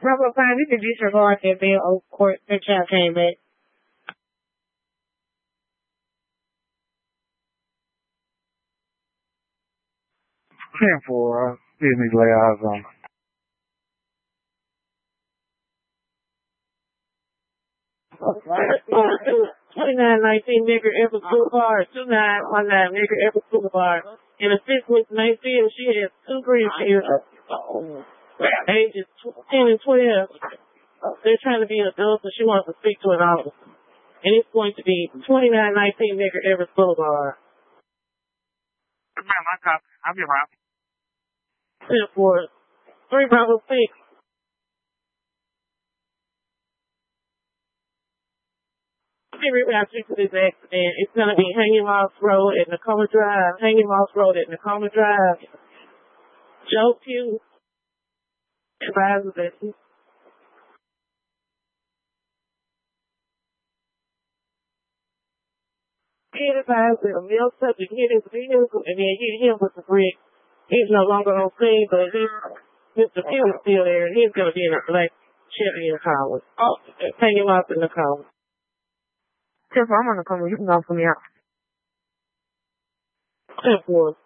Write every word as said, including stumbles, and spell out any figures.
Bravo five, you can disregard that bill. Of course, that child came back. ten four. Uh, Excuse me, lay eyes on. twenty-nine nineteen Nigger Evans Boulevard, two nine one nine Nigger Evans Boulevard. In the fifth week nineteen, she has two grandchildren, ages ten and twelve. They're trying to be adults, and she wants to speak to an officer. And it's going to be twenty-nine nineteen Nigger Evans Boulevard. Ma'am, I copy. I'll be around. ten four, three Bravo six. Favorite route to this accident. It's going to be Hanging Moss Road at Nakoma Drive. Hanging Moss Road at Nakoma Drive. Joe Pugh advises that he he advised that a male subject hit his vehicle and then hit him with the brick. He's no longer on scene, but he's, Mister Pugh is still there, and he's going to be in a black Chevy in Collins. Oh, Hanging Moss in the Collins. Tiff, I'm on the corner. You can go for me out. ten four.